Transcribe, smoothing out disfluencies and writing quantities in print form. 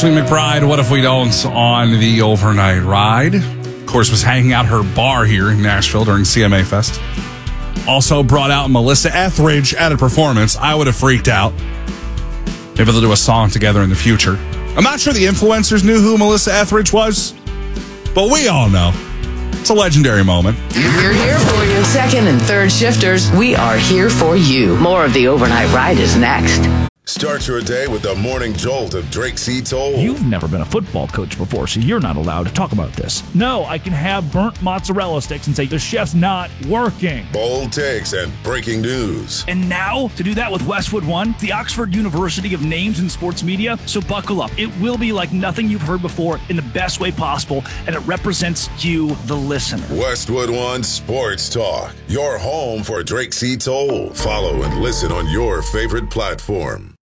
Ashley McBride, What If We Don't, on the overnight ride. Of course, was hanging out her bar here in Nashville during CMA Fest. Also brought out Melissa Etheridge at a performance. I would have freaked out. Maybe they'll do a song together in the future. I'm not sure the influencers knew who Melissa Etheridge was, but we all know. It's a legendary moment. We're here for you. Second and third shifters, we are here for you. More of the overnight ride is next. Start your day with the morning jolt of Drake C. Toll. You've never been a football coach before, so you're not allowed to talk about this. No, I can have burnt mozzarella sticks and say the chef's not working. Bold takes and breaking news. And now, to do that with Westwood One, the Oxford University of Names in Sports Media, so buckle up. It will be like nothing you've heard before in the best way possible, and it represents you, the listener. Westwood One Sports Talk, your home for Drake C. Toll. Follow and listen on your favorite platform.